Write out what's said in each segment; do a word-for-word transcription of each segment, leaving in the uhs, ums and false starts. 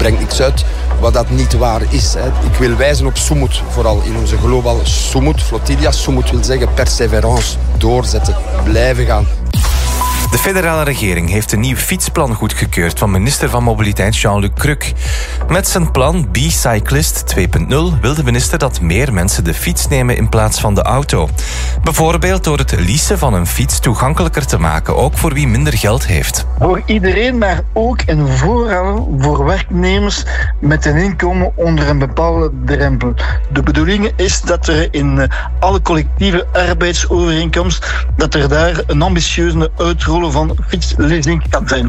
brengt niks uit wat dat niet waar is. Hè. Ik wil wijzen op Sumut, vooral in onze global Sumut, flotilla. Sumut wil zeggen perseverance, doorzetten, blijven gaan. De federale regering heeft een nieuw fietsplan goedgekeurd van minister van Mobiliteit Jean-Luc Cruc. Met zijn plan B-Cyclist twee punt nul wil de minister dat meer mensen de fiets nemen in plaats van de auto. Bijvoorbeeld door het leasen van een fiets toegankelijker te maken, ook voor wie minder geld heeft. Voor iedereen, maar ook en vooral voor werknemers met een inkomen onder een bepaalde drempel. De bedoeling is dat er in alle collectieve arbeidsovereenkomst, dat er daar een ambitieuze uitrolling van fietsleasing kan zijn.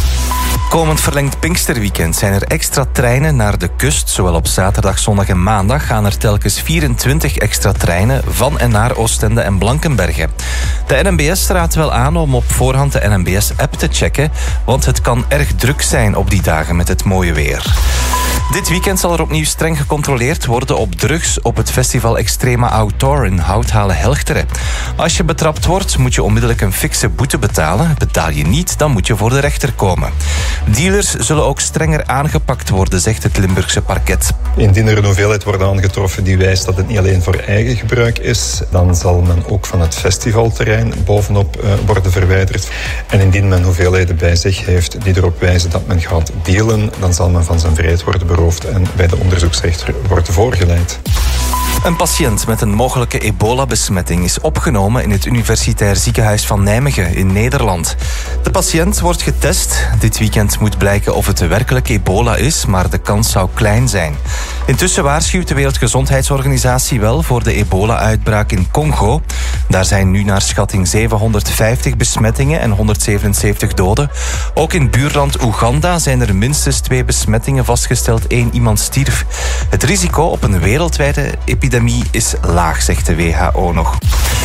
Komend verlengd Pinksterweekend zijn er extra treinen naar de kust. Zowel op zaterdag, zondag en maandag gaan er telkens vierentwintig extra treinen van en naar Oostende en Blankenberge. De N M B S raadt wel aan om op voorhand de N M B S-app te checken, want het kan erg druk zijn op die dagen met het mooie weer. Dit weekend zal er opnieuw streng gecontroleerd worden op drugs op het festival Extrema Outdoor in Houthalen-Helchteren. Als je betrapt wordt, moet je onmiddellijk een fikse boete betalen. Betaal je niet, dan moet je voor de rechter komen. Dealers zullen ook strenger aangepakt worden, zegt het Limburgse parket. Indien er een hoeveelheid wordt aangetroffen die wijst dat het niet alleen voor eigen gebruik is, dan zal men ook van het festivalterrein bovenop uh, worden verwijderd. En indien men hoeveelheden bij zich heeft die erop wijzen dat men gaat dealen, dan zal men van zijn vrijheid worden beroofd en bij de onderzoeksrechter worden voorgeleid. Een patiënt met een mogelijke ebola-besmetting is opgenomen in het Universitair Ziekenhuis van Nijmegen in Nederland. De patiënt wordt getest. Dit weekend moet blijken of het werkelijk ebola is, maar de kans zou klein zijn. Intussen waarschuwt de Wereldgezondheidsorganisatie wel voor de ebola-uitbraak in Congo. Daar zijn nu naar schatting zevenhonderdvijftig besmettingen en honderdzevenenzeventig doden. Ook in buurland Oeganda zijn er minstens twee besmettingen vastgesteld. Eén iemand stierf. Het risico op een wereldwijde epidemie is laag, zegt de W H O nog.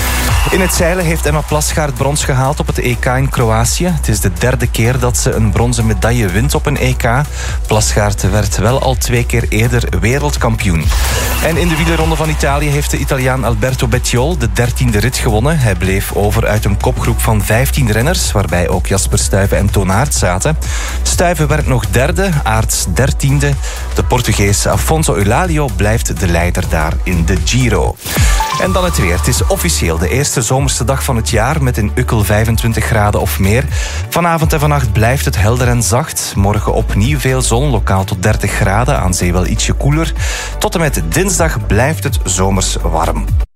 In het zeilen heeft Emma Plasgaard brons gehaald op het E K in Kroatië. Het is de derde keer dat ze een bronzen medaille wint op een E K. Plasgaard werd wel al twee keer eerder wereldkampioen. En in de wielerronde van Italië heeft de Italiaan Alberto Bettiol de dertiende rit gewonnen. Hij bleef over uit een kopgroep van vijftien renners, waarbij ook Jasper Stuyven en Toon Aerts zaten. Stuyven werd nog derde, Aerts dertiende. De Portugees Afonso Eulalio blijft de leider daar in de Giro. En dan het weer. Het is officieel de eerste zomerse dag van het jaar met in Ukkel vijfentwintig graden of meer. Vanavond en vannacht blijft het helder en zacht. Morgen opnieuw veel zon, lokaal tot dertig graden, aan zee wel ietsje koeler. Tot en met dinsdag blijft het zomers warm.